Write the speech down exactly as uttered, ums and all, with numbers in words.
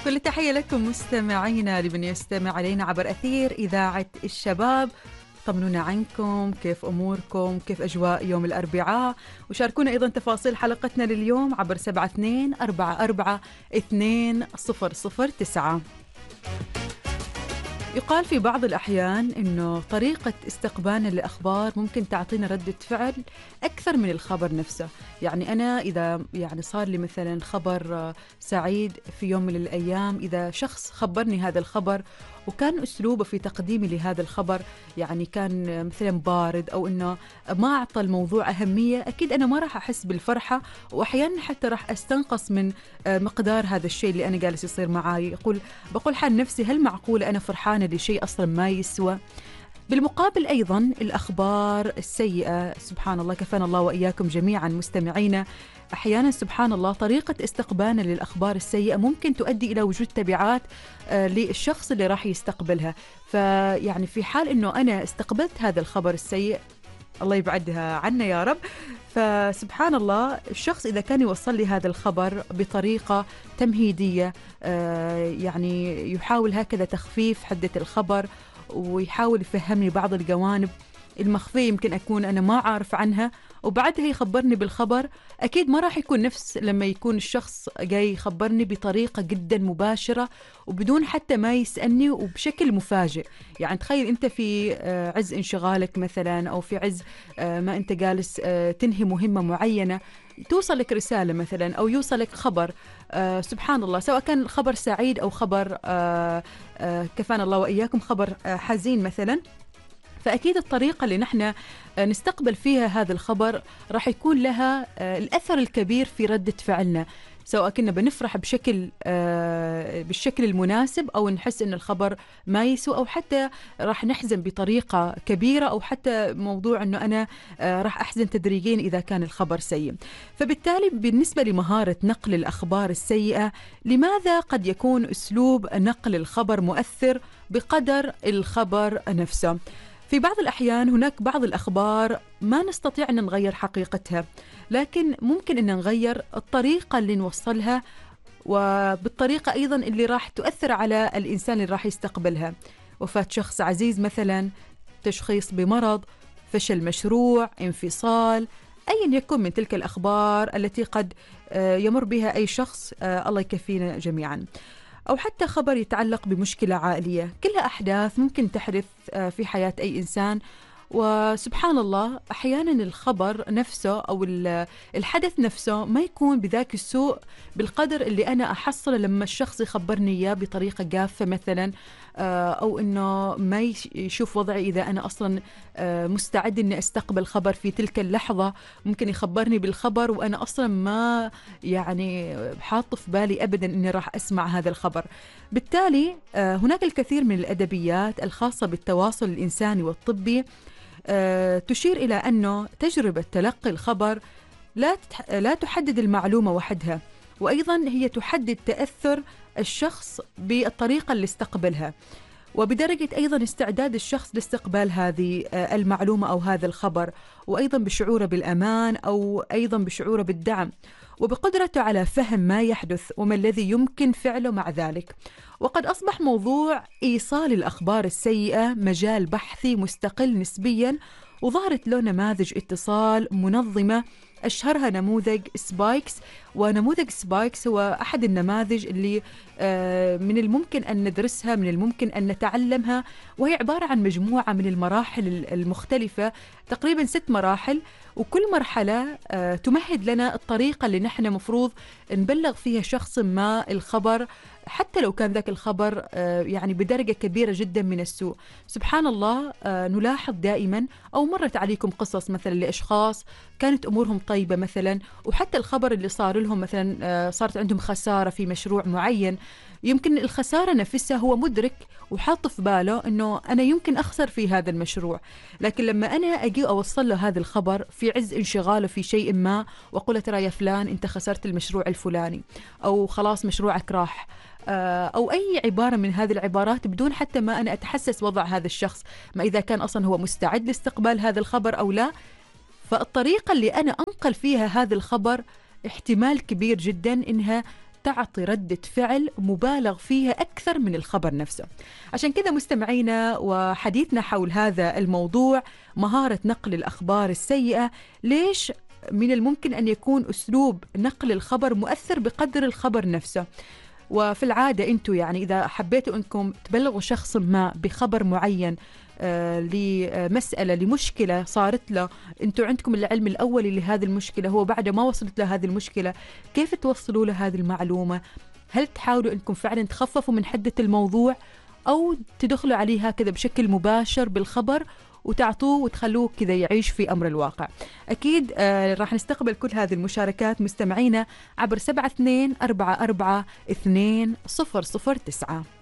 كل تحية لكم مستمعينا لمن يستمع علينا عبر أثير إذاعة الشباب. طمنونا عنكم، كيف أموركم، كيف أجواء يوم الأربعاء، وشاركونا أيضا تفاصيل حلقتنا لليوم عبر سبعة اثنين أربعة أربعة اثنين صفر صفر تسعة. يقال في بعض الأحيان أنه طريقة استقبالنا للأخبار ممكن تعطينا ردة فعل أكثر من الخبر نفسه. يعني أنا إذا يعني صار لي مثلا خبر سعيد في يوم من الأيام، إذا شخص خبرني هذا الخبر وكان أسلوبه في تقديمي لهذا الخبر يعني كان مثلا بارد أو أنه ما أعطى الموضوع أهمية، أكيد أنا ما راح أحس بالفرحة، وأحيانا حتى راح أستنقص من مقدار هذا الشيء اللي أنا جالس يصير معاي. يقول بقول حال نفسي هل معقولة أنا فرحانة لشيء أصلا ما يسوى؟ بالمقابل أيضا الأخبار السيئة، سبحان الله كفانا الله وإياكم جميعا مستمعينا، أحيانا سبحان الله طريقة استقبالنا للأخبار السيئة ممكن تؤدي إلى وجود تبعات آه للشخص اللي راح يستقبلها. فيعني في حال أنه أنا استقبلت هذا الخبر السيء، الله يبعدها عنا يا رب، فسبحان الله الشخص إذا كان يوصل لي هذا الخبر بطريقة تمهيدية، آه يعني يحاول هكذا تخفيف حدة الخبر ويحاول يفهمني بعض الجوانب المخفية يمكن أكون أنا ما أعرف عنها، وبعدها يخبرني بالخبر، أكيد ما راح يكون نفس لما يكون الشخص جاي يخبرني بطريقة جدا مباشرة وبدون حتى ما يسألني وبشكل مفاجئ. يعني تخيل أنت في عز انشغالك مثلا أو في عز ما أنت جالس تنهي مهمة معينة، توصلك رسالة مثلا أو يوصلك خبر آه سبحان الله، سواء كان خبر سعيد أو خبر آه آه كفانا الله وإياكم خبر آه حزين مثلا. فأكيد الطريقة اللي نحن نستقبل فيها هذا الخبر راح يكون لها الأثر الكبير في ردة فعلنا، سواء كنا بنفرح بشكل بالشكل المناسب أو نحس إن الخبر ما يسوى، أو حتى راح نحزن بطريقة كبيرة، أو حتى موضوع إنه أنا راح أحزن تدريجيا إذا كان الخبر سيء. فبالتالي بالنسبة لمهارة نقل الأخبار السيئة، لماذا قد يكون أسلوب نقل الخبر مؤثر بقدر الخبر نفسه؟ في بعض الأحيان هناك بعض الأخبار ما نستطيع أن نغير حقيقتها، لكن ممكن أن نغير الطريقة اللي نوصلها، وبالطريقة أيضا اللي راح تؤثر على الإنسان اللي راح يستقبلها. وفاة شخص عزيز مثلا، تشخيص بمرض، فشل مشروع، انفصال، أيا يكن من تلك الأخبار التي قد يمر بها أي شخص، الله يكفينا جميعا، أو حتى خبر يتعلق بمشكلة عائلية، كلها أحداث ممكن تحدث في حياة أي إنسان. وسبحان الله أحيانا الخبر نفسه أو الحدث نفسه ما يكون بذاك السوء بالقدر اللي أنا أحصله لما الشخص يخبرني إياه بطريقة جافة مثلا، أو أنه ما يشوف وضعي إذا أنا أصلا مستعد أني أستقبل خبر في تلك اللحظة. ممكن يخبرني بالخبر وأنا أصلا ما يعني حاط في بالي أبدا أني راح أسمع هذا الخبر. بالتالي هناك الكثير من الأدبيات الخاصة بالتواصل الإنساني والطبي تشير إلى أنه تجربة تلقي الخبر لا لا تحدد المعلومة وحدها، وأيضا هي تحدد تأثر الشخص بالطريقة اللي استقبلها، وبدرجة أيضا استعداد الشخص لاستقبال هذه المعلومة أو هذا الخبر، وأيضا بشعوره بالأمان أو أيضا بشعوره بالدعم، وبقدرته على فهم ما يحدث وما الذي يمكن فعله مع ذلك. وقد أصبح موضوع إيصال الأخبار السيئة مجال بحثي مستقل نسبيا، وظهرت له نماذج اتصال منظمة أشهرها نموذج سبايكس. ونموذج سبايكس هو أحد النماذج اللي من الممكن أن ندرسها، من الممكن أن نتعلمها، وهي عبارة عن مجموعة من المراحل المختلفة، تقريبا ست مراحل، وكل مرحلة تمهد لنا الطريقة اللي نحن مفروض نبلغ فيها شخص ما الخبر، حتى لو كان ذاك الخبر يعني بدرجة كبيرة جدا من السوء. سبحان الله نلاحظ دائما، أو مرت عليكم قصص مثلا لأشخاص كانت أمورهم طيبة مثلا، وحتى الخبر اللي صار لهم مثلا صارت عندهم خسارة في مشروع معين، يمكن الخسارة نفسها هو مدرك وحاط في باله أنه أنا يمكن أخسر في هذا المشروع، لكن لما أنا أجي أوصل له هذا الخبر في عز انشغاله في شيء ما، وأقول ترى يا فلان أنت خسرت المشروع الفلاني، أو خلاص مشروعك راح، أو أي عبارة من هذه العبارات بدون حتى ما أنا أتحسس وضع هذا الشخص، ما إذا كان أصلا هو مستعد لاستقبال هذا الخبر أو لا. فالطريقة اللي أنا أنقل فيها هذا الخبر احتمال كبير جدا إنها تعطي ردة فعل مبالغ فيها أكثر من الخبر نفسه. عشان كذا مستمعينا، وحديثنا حول هذا الموضوع، مهارة نقل الأخبار السيئة، ليش من الممكن أن يكون أسلوب نقل الخبر مؤثر بقدر الخبر نفسه. وفي العادة أنتوا يعني إذا حبيتوا أنكم تبلغوا شخص ما بخبر معين، آه لمسألة، لمشكلة صارت له، أنتوا عندكم العلم الأولي لهذه المشكلة، هو بعد ما وصلت له هذه المشكلة كيف توصلوا له هذه المعلومة؟ هل تحاولوا أنكم فعلا تخففوا من حدة الموضوع، أو تدخلوا عليه هكذا بشكل مباشر بالخبر وتعطوه وتخلوه كذا يعيش في أمر الواقع؟ أكيد آه راح نستقبل كل هذه المشاركات مستمعينا عبر سبعة اثنين أربعة أربعة اثنين صفر صفر تسعة.